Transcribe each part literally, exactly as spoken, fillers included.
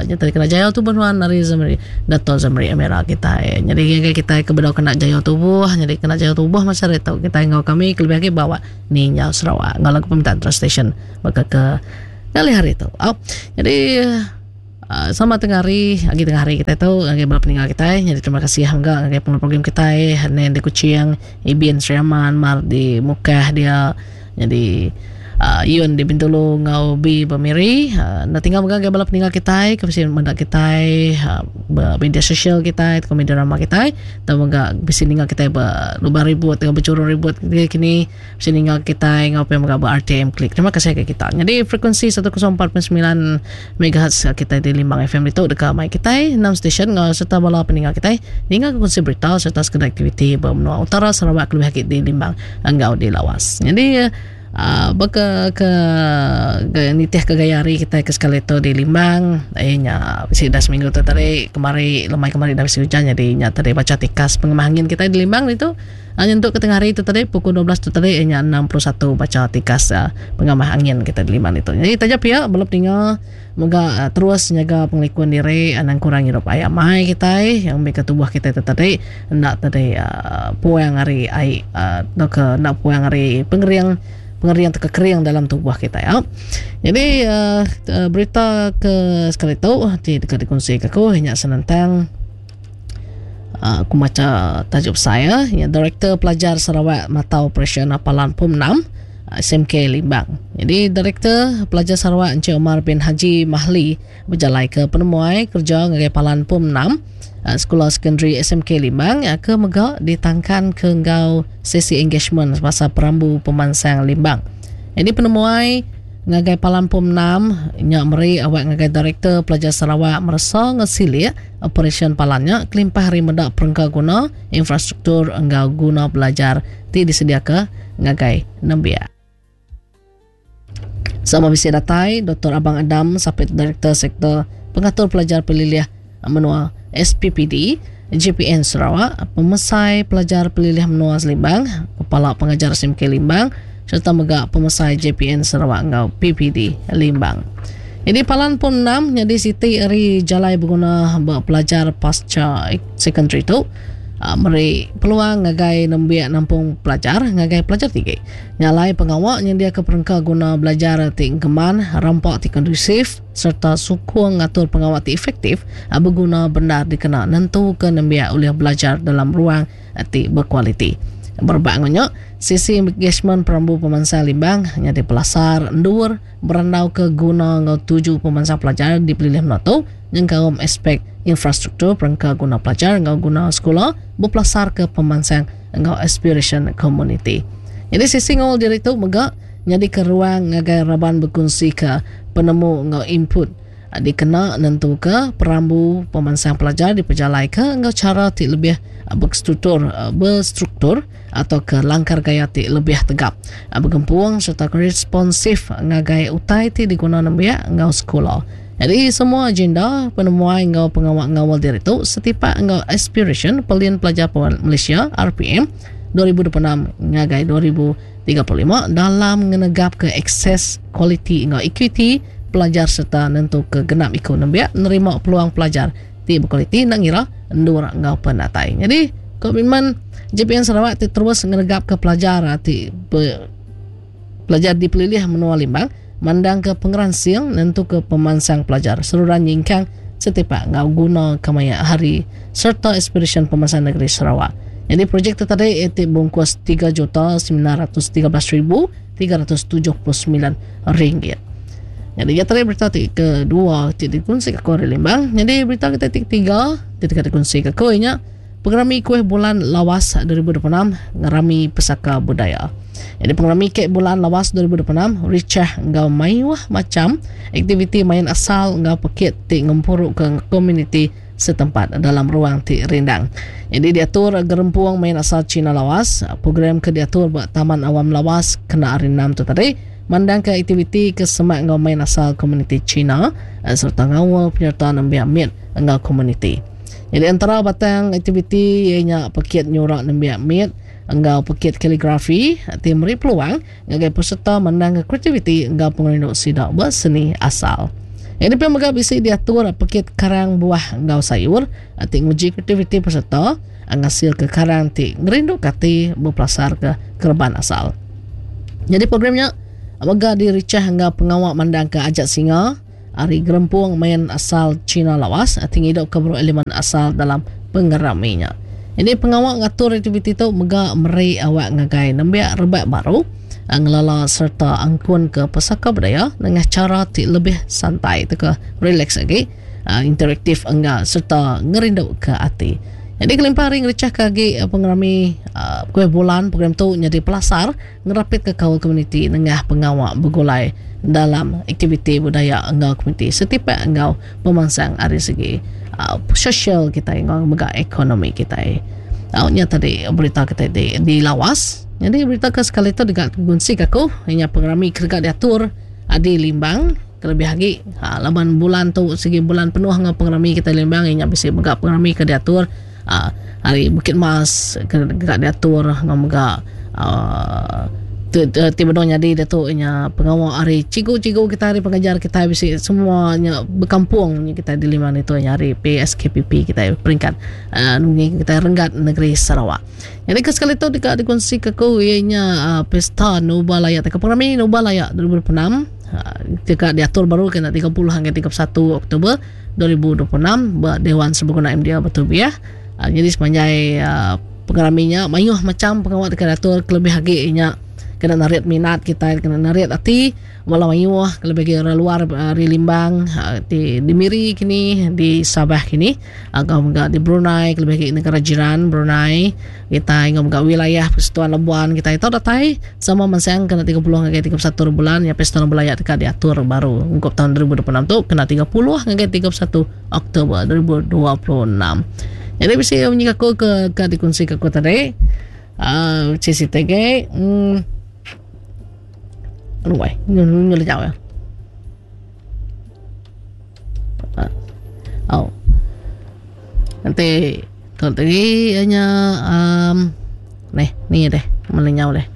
nya tadi kena jaya tubuh nuan nari zamri dato zamri amera kita eh. Jadi kita kebedau kena jaya tubuh, jadi kena jaya tubuh masyarakat tahu kita ngau kami kelebih lagi bawa ni nyau Sarawak ngau lagu permintaan trust station maka ke kali hari itu. Oh, jadi Uh, sama tengah hari, lagi tengah hari kita tahu lagi berapa peninggal kita eh. Jadi terima kasih hangga lagi program kita eh. Nen di Kuching, Ibn Sriaman, Mar di Mukah dia. Jadi uh, Yun di Bintulu ngau bi Bamiri. Uh, na tinggal mga gabala peninggal kita eh. Kasi mandak kita eh. Uh, media sosial kita eh. Media drama kita eh. Tahu mga bisa ninggal kita eh. Lubar ribut, tengah bercurun ribut kini. Bisa ninggal kita eh. Ngau pa mga R T M klik. Terima kasih ke kita. Jadi frekuensi seratus empat puluh sembilan megahertz kita di Limbang F M itu dekat mai kita eh. enam stesen ngau serta bala peninggal kita eh. Ninggal konsep berita serta sekedar aktiviti benua utara Sarawak lebih hakik di Limbang ngau di Lawas. Jadi Uh, baka ke, ke nitih kegayari kita ke sekali itu di Limbang ayahnya bisi dah seminggu tu tadi kemari lemai kemari dah bisi hujan jadi nya tadi baca tikas pengemangin kita di Limbang itu hanya untuk ke tengah hari itu tadi pukul dua belas tu tadi ayahnya enam puluh satu baca tikas uh, pengemah angin kita di Limbang itu. Jadi tajap ya belum tinggal moga uh, terus jaga penglikuan diri anang kurang hidup ayam mai kita eh, yang mereka tubuh kita itu tadi nak tadi uh, puang hari ai uh, nak ke nak puang hari pengeriang pengerian terkekering dalam tubuh kita ya. Jadi uh, berita ke sekali itu di dekat dikongsi ke aku hanya senentang uh, aku baca tajuk saya ya Direktur Pelajar Sarawak Mata Operasi Apalan P U M enam S M K Limbang. Jadi Direktur Pelajar Sarawak Encik Omar bin Haji Mahli berjalai ke penemuai kerja ngagai Palan P U M enam Sekolah Sekondari S M K Limbang yang ke megak ditangkan ke ngau sesi engagement pasal perambu pemansang Limbang. Jadi penemuai ngagai Palan P U M enam nyak meri awak ngagai Direktur Pelajar Sarawak merasa ngesilia operasi palannya kelimpah hari medak perengka guna infrastruktur ngau guna belajar ti disediakan ngagai nembia. Sama bisi datai Doktor Abang Adam Sapit Direktur Sektor Pengatur Pelajar Peliliah Menua S P P D J P N Sarawak, Pemesai Pelajar Peliliah Menua Limbang, Kepala Pengajar S M K Limbang serta megak Pemesai J P N Sarawak ngau P P D Limbang. Jadi Palan P U M enam jadi siti eri jalai berguna pelajar pasca secondary tu Uh, meri peluang ngagai nembiak nampung pelajar ngagai pelajar tiga nyalai pengawak yang dia ke perengka guna belajar ti geman rampak ti kondusif serta sukung ngatur pengawak ti efektif uh, berguna benar dikena nentu ke nembiak oleh belajar dalam ruang uh, ti berkualiti berbangunnya sisi engagement perambu pemansang Limbang yang di pelasar endur berandau ke guna ngau tujuh pemansang pelajar dipilih menatu yang kaum aspek infrastruktur perangka guna pelajar ngau guna sekolah berpelasar ke pemansang ngau aspiration community. Jadi sisi ngau diri tu megak jadi ke ruang ngagai raban berkongsi ke penemu ngau input dikena nentu ke perambu pemansang pelajar diperjalai ke ngau cara ti lebih berstruktur berstruktur atau ke langkar gaya ti lebih tegap bergempuang serta responsif ngagai utai ti diguna nembia ngau sekolah. Jadi semua agenda penemuan ngau pengawal ngawal diri itu setiap ngau aspiration Pelian Pelajar Malaysia R P M dua ribu dua puluh enam ngagai dua ribu tiga puluh lima dalam menegap ke akses quality ngau equity pelajar serta nentu ke genap ikut nembia nerima peluang pelajar ti berkualiti nak ngira endur ngau penatai. Jadi komitmen J P N Sarawak ti terus menegap ke pelajar ti pelajar dipilih menua Limbang mandang ke pengeran siang nentu ke pemansang pelajar seluruh nyingkang setiap ngau guna kamaya hari serta aspiration pemansang negeri Sarawak. Jadi projek tadi itu bungkus tiga juta sembilan ratus tiga belas ribu tiga ratus tujuh puluh sembilan ringgit. Jadi ya tadi berita kedua titik kunci ke Kori Limbang. Jadi berita kita titik tiga titik kunci ke Koi-nya pengerami kuih bulan Lawas dua ribu dua puluh enam ngerami pesaka budaya. Jadi pengerami kek bulan Lawas dua ribu dua puluh enam ricah ngau maiwah macam aktiviti main asal ngau pekit ti ngempuruk ke komuniti setempat dalam ruang ti rindang. Jadi diatur gerempuang main asal Cina Lawas, program ke diatur buat Taman Awam Lawas kena arinam tu tadi mandang ke aktiviti ke semak ngau main asal komuniti Cina serta ngawal penyertaan ambil mit ngau komuniti. Jadi antara batang aktiviti ianya pekit nyurak ambil mit enggau pekit kaligrafi tim beri peluang ngagai peserta mandang ke kreativiti enggau pengenduk sidak buat seni asal. Ini pun magak bisa diatur pakit karang buah ngau sayur ati nguji aktiviti peserta ngasil ke karang ti ngerindu kati berpelasar ke kerban asal. Jadi programnya magak diricah ngau pengawak mandang ke ajak singa ari gerempung main asal Cina lawas ati ngidok ke bro elemen asal dalam pengeraminya. Ini pengawak ngatur aktiviti tu magak meri awak ngagai nambia rebak baru ngelala serta angkun ke pesaka budaya dengan cara ti lebih santai tu ke relax lagi uh, interaktif enggak serta ngerindu ke hati. Jadi kelimpah ring recah kagi uh, pengerami uh, kue bulan program tu jadi pelasar ngerapit ke kaul komuniti dengan pengawak bergulai dalam aktiviti budaya enggau komuniti setiap enggau pemangsang dari segi uh, sosial kita enggau mega ekonomi kita. Awaknya tadi berita kita di, di lawas. Jadi berita ke sekali itu dekat gunsi aku hanya pengerami kerja diatur adi limbang terlebih lagi ha, laban bulan tu segi bulan penuh dengan pengerami kita limbang hanya bisa mega pengerami ke diatur ha, hari Bukit Mas kerja diatur dengan mega uh, tiba dong jadi dia tu hanya pengawal hari cigu-cigu kita hari pengajar kita bisa semuanya berkampung kita di limbang itu hanya hari P S K P P kita peringkat uh, kita Renggat Negeri Sarawak. Jadi ke sekali itu dekat dikongsi ke kau ianya uh, pesta Nubalaya tak pengerami Nubalaya dua ribu dua puluh enam uh, dekat diatur baru kena tiga puluh hingga tiga puluh satu Oktober dua ribu dua puluh enam Dewan Serbaguna M D A Bertubiah. Uh, jadi sepanjang uh, pengeraminya mayuh macam pengawal dekat diatur kelebih lagi ianya kena narik minat kita kena narik hati walau mayuh kelebih lagi luar dari uh, limbang uh, di, di Miri kini di Sabah kini agak enggak di Brunei kelebih lagi negara jiran Brunei kita ingat enggak wilayah Persatuan Labuan kita itu datai sama mensang kena tiga puluh hingga tiga puluh satu bulan ya pesta Nubalaya dekat diatur baru untuk tahun dua ribu dua puluh enam tu kena tiga puluh hingga tiga puluh satu Oktober dua ribu dua puluh enam. Jadi bisa menyikaku ke ke dikongsi ke aku tadi uh, C C T G hmm Đúng vậy, như, như là chào em à, oh. Nanti Tuh tadi nya um, Nih, nih deh Melinyau deh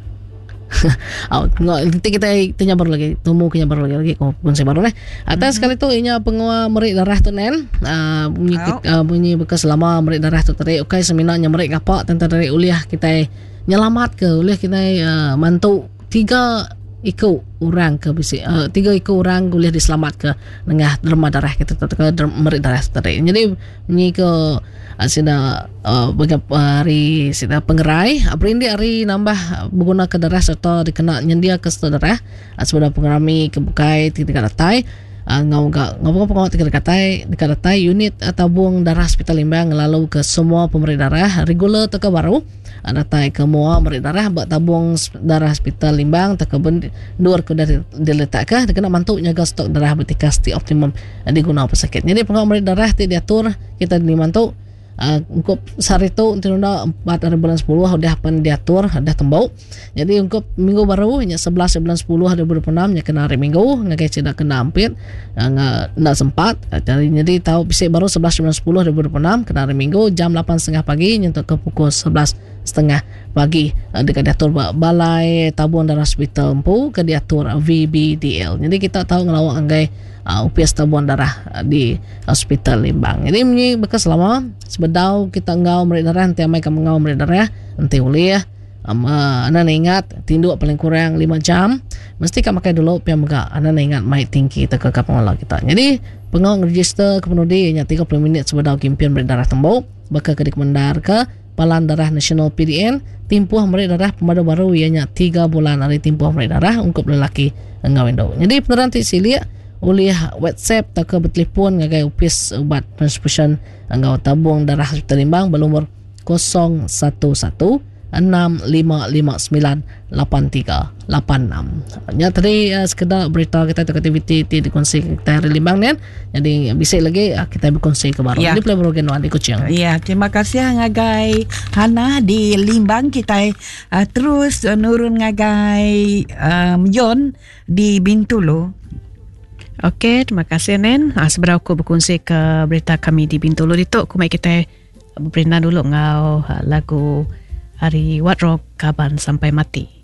oh, nanti kita tanya baru lagi Tunggu kita baru lagi lagi Konsep baru deh Atas mm-hmm. Sekali tu inya pengawal merik darah tu nen uh, bunyi, oh. uh, bunyi bekas lama merik darah tu tadi okay, seminarnya merik apa tentang dari uliah kita nyelamat ke uliah kita uh, mantu tiga ikut orang ke bisi uh, tiga ikut orang boleh diselamat ke dengan derma darah kita ke merik darah tadi. Jadi ni ke uh, sida uh, beberapa hari sida pengerai aprindi hari nambah berguna ke darah serta dikena nyendia ke darah uh, sebenarnya pengerami kebukai tidak datai uh, ngau ngau pengawat tidak datai tidak datai unit uh, tabung darah Hospital Limbang lalu ke semua pemberi darah regular teka baru datai ke mua merik darah buat tabung darah Hospital Limbang tak keben dua ke dari diletakkan kena mantuk jaga stok darah betika sti optimum digunakan pesakit. Jadi pengawal merik darah ti diatur kita dimantuk uh, untuk sehari itu untuk empat hari bulan sepuluh udah pen diatur udah tembau. Jadi untuk minggu baru hanya sebelas bulan sepuluh dua ribu dua puluh enam nya kena hari minggu ngakai tidak kena hampir nggak uh, sempat. Jadi jadi tahu bisa baru sebelas bulan sepuluh dua ribu dua puluh enam kena hari minggu jam delapan tiga puluh pagi nyentuh ke pukul sebelas setengah pagi uh, dekat diatur balai tabung darah hospital empu ke diatur V B D L. Jadi kita tahu ngelawak anggai uh, U P S tabung darah uh, di Hospital Limbang. Jadi ini bekas lama sebedau kita ngau merik darah nanti amai kamu ngau merik darah nanti boleh ya um, uh, anda ingat tinduk paling kurang lima jam mesti kamu pakai dulu pihak mega anda ingat mai tinggi kita ke kapal kita. Jadi pengau register kepenudi hanya tiga puluh minit sebedau kimpian merik darah tembau bakal ke dikemendar ke Palan Darah Nasional P D N timpuh merik darah pemadu baru ianya tiga bulan hari timpuh merik darah untuk lelaki ngawendo. Jadi peneran ti silia oleh WhatsApp tak ke bertelepon ngagai upis ubat transfusion ngau tabung darah Hospital Limbang bernomor kosong satu satu enam lima lima sembilan lapan tiga lapan enam. Ya tadi uh, sekedar berita kita tu aktiviti di kongsi kita hari Limbang ni. Jadi bisa lagi uh, kita berkongsi ke baru. Ya. Ini pelai program di Kuching. Ya, terima kasih ngagai Hana di Limbang kita uh, terus uh, nurun ngagai um, Yon di Bintulu. Okey, terima kasih Nen. Ha, seberapa aku berkongsi ke berita kami di Bintulu itu. Kumai kita berperindah dulu ngau lagu Hari Wadrog Kaban Sampai Mati.